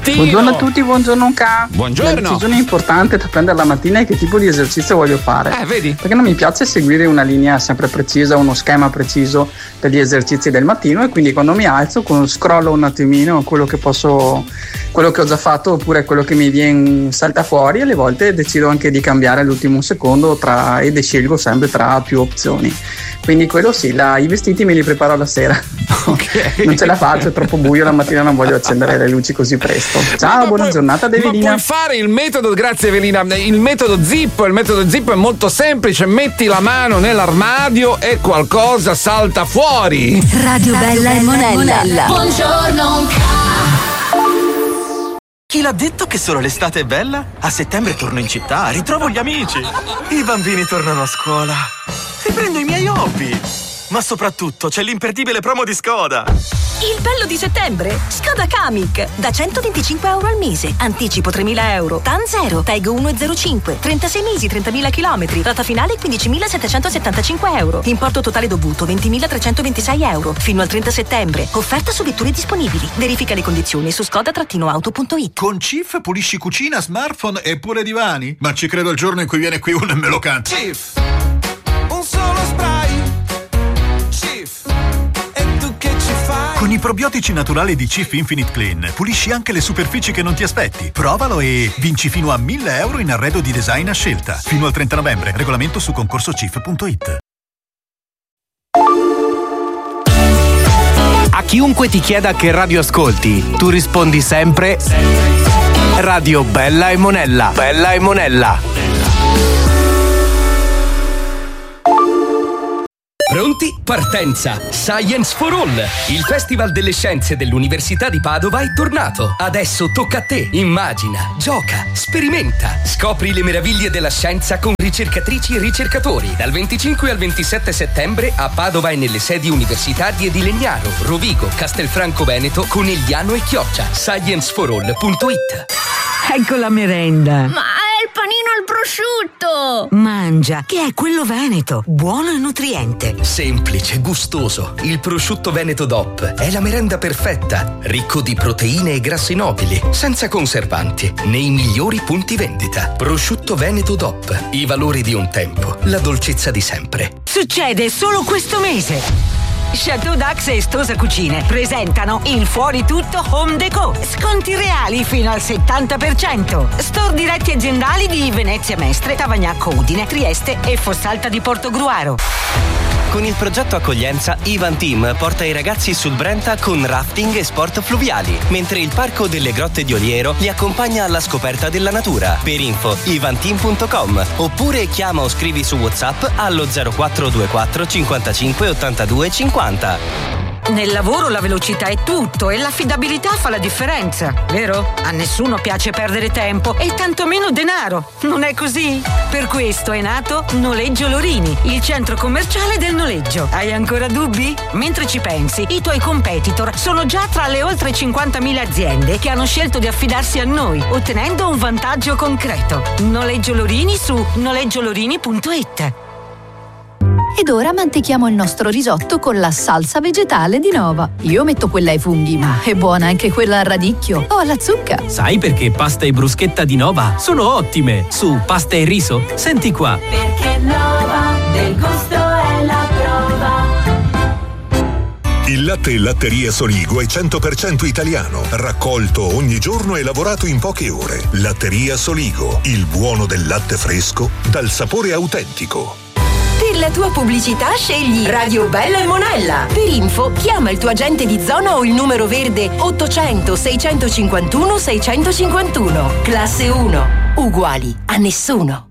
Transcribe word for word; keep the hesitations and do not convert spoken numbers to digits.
Buongiorno a tutti, buongiorno K. Buongiorno. La decisione importante da prendere la mattina è che tipo di esercizio voglio fare. Eh, vedi? Perché non mi piace seguire una linea sempre precisa, uno schema preciso per gli esercizi del mattino, e quindi quando mi alzo con, scrollo un attimino quello che posso, quello che ho già fatto oppure quello che mi viene salta fuori, e alle volte decido anche di cambiare all'ultimo secondo tra, ed scelgo sempre tra più opzioni. Quindi quello sì, la, i vestiti me li preparo la sera. Ok. Non ce la faccio, è troppo buio la mattina, non voglio accendere le luci così presto. Ciao, Ma buona puoi, giornata ad Evelina. Ma puoi fare il metodo, grazie Evelina, il metodo Zip. Il metodo Zip è molto semplice, metti la mano nell'armadio e qualcosa salta fuori. Radio Bella e Monella. Buongiorno. Chi l'ha detto che solo l'estate è bella? A settembre torno in città, ritrovo gli amici. I bambini tornano a scuola. Riprendo i miei hobby. Ma soprattutto c'è l'imperdibile promo di Skoda. Il bello di settembre? Skoda Kamiq. Da centoventicinque euro al mese. Anticipo tremila euro. T A N zero. Tag uno e zero cinque. trentasei mesi, trentamila chilometri. Rata finale quindicimilasettecentosettantacinque euro. Importo totale dovuto ventimilatrecentoventisei euro. Fino al trenta settembre. Offerta su vetture disponibili. Verifica le condizioni su skoda auto punto it. Con Cif pulisci cucina, smartphone e pure divani? Ma ci credo il giorno in cui viene qui uno e me lo canta. Cif, un solo spray. Cif, e tu che ci fai? Con i probiotici naturali di Cif Infinite Clean pulisci anche le superfici che non ti aspetti. Provalo e vinci fino a mille euro in arredo di design a scelta. Fino al trenta novembre. Regolamento su concorso cif punto it. A chiunque ti chieda che radio ascolti, tu rispondi sempre Radio Bella e Monella. Bella e Monella. Pronti? Partenza! Science for All! Il Festival delle Scienze dell'Università di Padova è tornato. Adesso tocca a te. Immagina, gioca, sperimenta. Scopri le meraviglie della scienza con ricercatrici e ricercatori. Dal venticinque al ventisette settembre a Padova e nelle sedi universitarie di Legnaro, Rovigo, Castelfranco Veneto, Conegliano e Chioggia. science for all punto it. Ecco la merenda. Ma è il panino al prosciutto! Mangia, che è quello veneto, buono e nutriente. Semplice, gustoso. Il prosciutto Veneto D O P è la merenda perfetta, ricco di proteine e grassi nobili, senza conservanti, nei migliori punti vendita. Prosciutto Veneto D O P, i valori di un tempo, la dolcezza di sempre. Succede solo questo mese. Chateau Dax e Stosa Cucine presentano il Fuori Tutto Home Déco. Sconti reali fino al settanta per cento. Store diretti aziendali di Venezia Mestre, Tavagnacco Udine, Trieste e Fossalta di Portogruaro. Con il progetto Accoglienza, Ivan Team porta i ragazzi sul Brenta con rafting e sport fluviali, mentre il Parco delle Grotte di Oliero li accompagna alla scoperta della natura. Per info ivanteam punto com oppure chiama o scrivi su WhatsApp allo zero quattro due quattro cinquantacinque ottantadue cinquanta. Nel lavoro la velocità è tutto e l'affidabilità fa la differenza, vero? A nessuno piace perdere tempo e tantomeno denaro, non è così? Per questo è nato Noleggio Lorini, il centro commerciale del noleggio. Hai ancora dubbi? Mentre ci pensi, i tuoi competitor sono già tra le oltre cinquantamila aziende che hanno scelto di affidarsi a noi, ottenendo un vantaggio concreto. Noleggio Lorini su noleggio lorini punto it. Ed ora mantechiamo il nostro risotto con la salsa vegetale di Nova. Io metto quella ai funghi, ma è buona anche quella al radicchio o alla zucca. Sai perché pasta e bruschetta di Nova sono ottime? Su pasta e riso, senti qua. Perché Nova del gusto è la prova. Il latte e latteria Soligo è cento per cento italiano, raccolto ogni giorno e lavorato in poche ore. Latteria Soligo, il buono del latte fresco dal sapore autentico. Per la tua pubblicità scegli Radio Bella e Monella. Per info chiama il tuo agente di zona o il numero verde ottocento seicentocinquantuno seicentocinquantuno. Classe uno. Uguali a nessuno.